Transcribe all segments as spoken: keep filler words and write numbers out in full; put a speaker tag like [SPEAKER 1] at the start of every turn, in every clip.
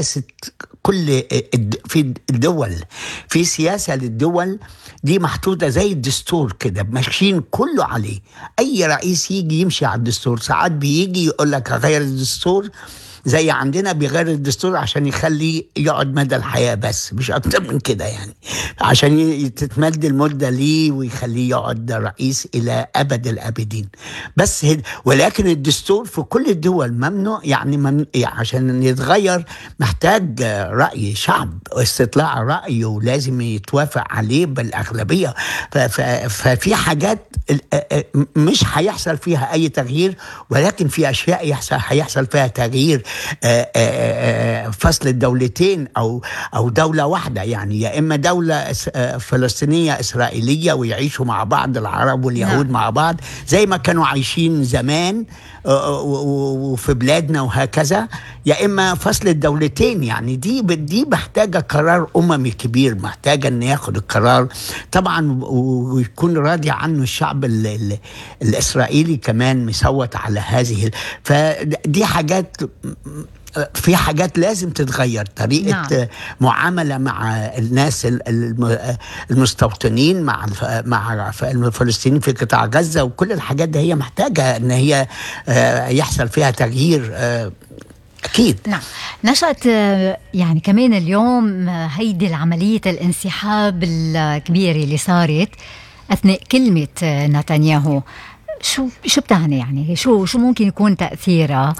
[SPEAKER 1] سياسة كل في الدول، في سياسة للدول دي محطوطة زي الدستور كده، ماشيين كله عليه. أي رئيس يجي يمشي على الدستور. ساعات بيجي يقول لك غير الدستور، زي عندنا بيغير الدستور عشان يخلي يقعد مدى الحياة، بس مش أكتر من كده يعني، عشان تتمد المدة ليه ويخليه يقعد رئيس إلى أبد الأبدين بس. ولكن الدستور في كل الدول ممنوع يعني, ممنوع يعني عشان يتغير محتاج رأي شعب واستطلاع رأيه، ولازم يتوافق عليه بالأغلبية. ففي حاجات مش هيحصل فيها أي تغيير، ولكن في أشياء يحصل هيحصل فيها تغيير. آآ آآ فصل الدولتين أو أو دولة واحدة، يعني يا إما دولة فلسطينية إسرائيلية ويعيشوا مع بعض العرب واليهود لا. مع بعض زي ما كانوا عايشين زمان وفي بلادنا وهكذا، يا إما فصل الدولتين. يعني دي دي محتاجة قرار أممي كبير، محتاجة أن ياخد القرار طبعا ويكون راضي عنه الشعب ال ال الإسرائيلي كمان مصوت على هذه. فدي حاجات، في حاجات لازم تتغير، طريقة نعم. معاملة مع الناس المستوطنين مع مع الفلسطينيين في قطاع غزة، وكل الحاجات دي هي محتاجة ان هي يحصل فيها تغيير أكيد.
[SPEAKER 2] نعم. نشأت يعني كمان اليوم هيدي العملية الانسحاب الكبيرة اللي صارت أثناء كلمة نتنياهو. شو شو بتعني يعني؟ شو شو ممكن يكون تأثيرها؟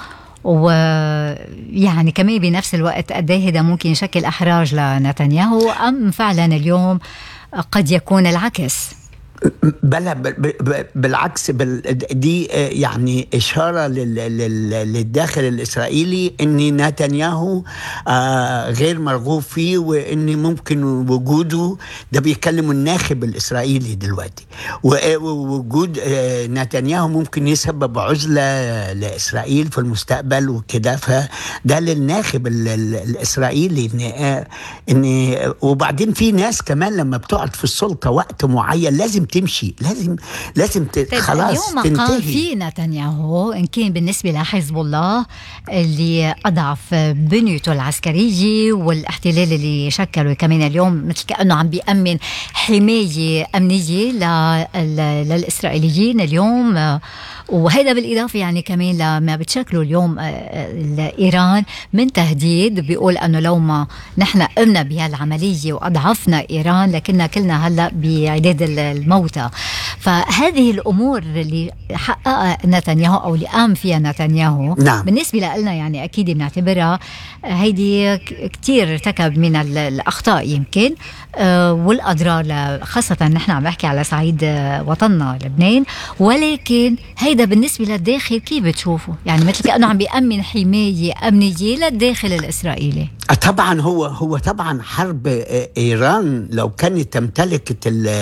[SPEAKER 2] ويعني كمان بنفس الوقت قد ايه ده ممكن يشكل احراج لنتنياهو، ام فعلا اليوم قد يكون العكس؟
[SPEAKER 1] بلا بالعكس، دي يعني إشارة للداخل الإسرائيلي أن نتنياهو غير مرغوب فيه، وأن ممكن وجوده ده بيكلم الناخب الإسرائيلي دلوقتي، ووجود نتنياهو ممكن يسبب عزلة لإسرائيل في المستقبل وكده. فده للناخب الإسرائيلي إن إن وبعدين في ناس كمان لما بتقعد في السلطة وقت معين لازم تمشي، لازم لازم ت... خلاص
[SPEAKER 2] اليوم
[SPEAKER 1] تنتهي.
[SPEAKER 2] قام في نتنياهو إن كان بالنسبة لحزب الله اللي أضعف بنيته العسكرية والاحتلال اللي شكله كمان اليوم مثل كأنه عم بيأمن حماية أمنية لل... للإسرائيليين اليوم. وهذا بالإضافة يعني كمان لما بتشكله اليوم إيران من تهديد، بيقول أنه لو ما نحن قمنا بهالعملية وأضعفنا إيران لكننا كلنا هلأ بعداد الموتى. فهذه الأمور اللي حققها نتنياهو أو اللي قام فيها نتنياهو
[SPEAKER 1] نعم.
[SPEAKER 2] بالنسبة لنا يعني أكيد بنعتبرها هيدي كتير ارتكب من الأخطاء يمكن والأضرار، خاصة نحن عم نحكي على صعيد وطننا لبنان. ولكن هيدا بالنسبة للداخل كيف بتشوفوا؟ يعني مثل كأنه عم بيأمن حماية أمنية للداخل الإسرائيلي.
[SPEAKER 1] طبعا هو هو طبعا حرب إيران لو كانت تمتلك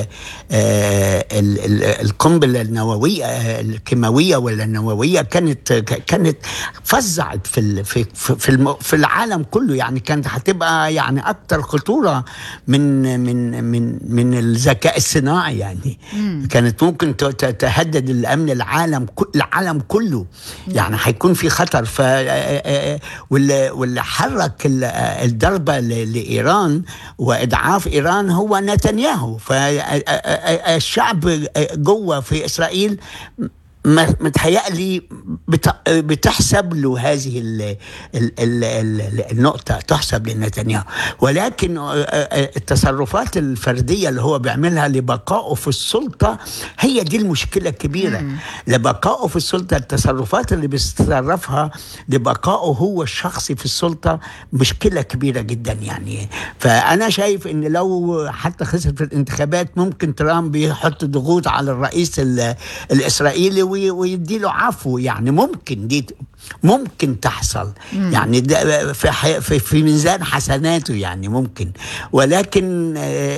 [SPEAKER 1] القنبلة النووية الكيماوية ولا النووية كانت كانت فزعت في في في في العالم كله، يعني كانت هتبقى يعني أكثر خطورة من من من من الذكاء الصناعي يعني. مم. كانت ممكن تهدد الأمن العالم العالم كله، يعني هيكون في خطر. ف واللي حرك الضربة لإيران وإضعاف إيران هو نتنياهو. فالشعب جوه في إسرائيل متهيألي بتحسب له هذه ال ال ال النقطة، تحسب لنتنياهو. ولكن التصرفات الفردية اللي هو بيعملها لبقائه في السلطة هي دي المشكلة الكبيرة. مم. لبقائه في السلطة، التصرفات اللي بيتصرفها لبقائه هو الشخصي في السلطة مشكلة كبيرة جدا يعني. فأنا شايف إن لو حتى خسر في الانتخابات ممكن ترامب يحط ضغوط على الرئيس الإسرائيلي ويديله عفو، يعني ممكن دي ممكن تحصل. مم. يعني ده في, في, في ميزان حسناته يعني ممكن. ولكن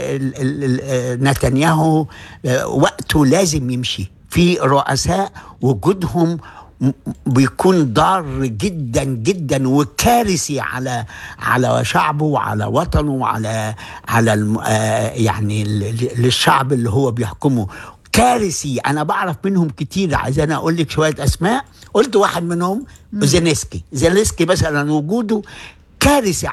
[SPEAKER 1] نتنياهو وقته لازم يمشي. في رؤساء وجودهم بيكون ضار جدا جدا وكارثي على على شعبه وعلى وطنه وعلى على يعني للشعب اللي هو بيحكمه. كارثي. أنا بعرف منهم كتير، عايزين أقول لك شوية أسماء. قلت واحد منهم زيلينسكي. زيلينسكي مثلا وجوده كارثي